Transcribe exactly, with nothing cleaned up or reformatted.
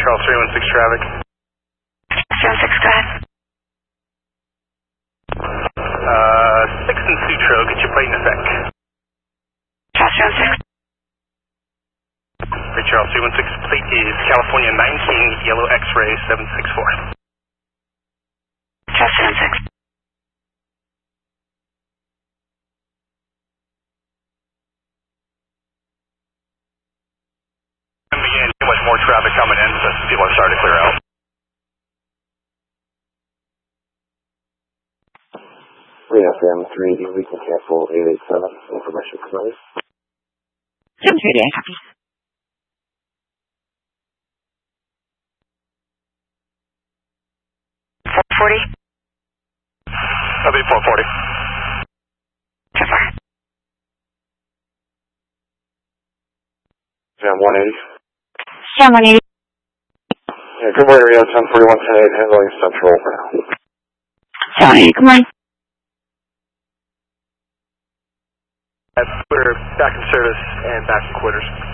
Charles three one six traffic. three one six, go ahead. Uh, six and Sutro, get your plate in effect. Charles three one six. Hey, Charles three one six, plate is California nine King, Yellow X-ray seven six four. Charles three one six. Again, too much more traffic coming in, so people are starting to clear out. three F M three D, we can cancel eight eight seven, information provided. seven three eight, copy. four forty. That'll be four forty. So far. Jam one eighty. Jam one eighty. Yeah, good morning, Rio ten forty-one ten eight, handling central for now. Jam one eighty, good morning. We're back in service and back in quarters.